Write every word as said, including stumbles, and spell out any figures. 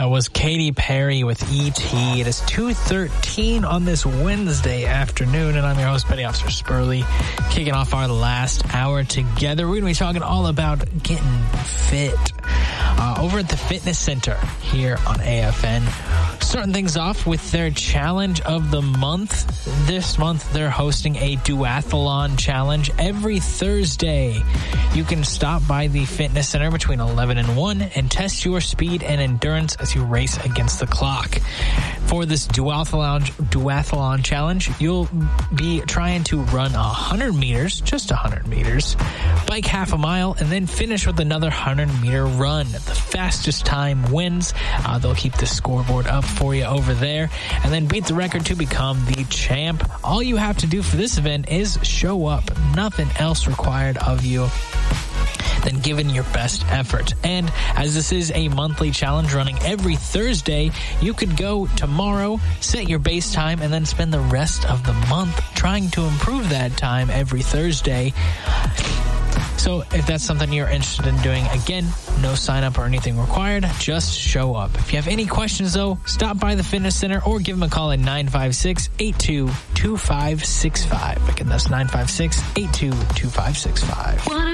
That was Katy Perry with E T It is two thirteen on this Wednesday afternoon, and I'm your host, Petty Officer Spurley, kicking off our last hour together. We're going to be talking all about getting fit uh, over at the Fitness Center here on A F N. Starting things off with their challenge of the month. This month, they're hosting a duathlon challenge every Thursday. You can stop by the Fitness Center between eleven and one and test your speed and endurance as you race against the clock. For this duathlon, duathlon challenge, you'll be trying to run one hundred meters, just one hundred meters, bike half a mile, and then finish with another one hundred meter run. The fastest time wins. Uh, they'll keep the scoreboard up for you over there, and then beat the record to become the champ. All you have to do for this event is show up. Nothing else required of you than giving your best effort. And as this is a monthly challenge running every Thursday, you could go tomorrow, set your base time, and then spend the rest of the month trying to improve that time every Thursday. So if that's something you're interested in doing, again, no sign up or anything required, just show up. If you have any questions though, stop by the Fitness Center or give them a call at nine five six, eight two two five six five. Again, that's nine five six, eight two two five six five.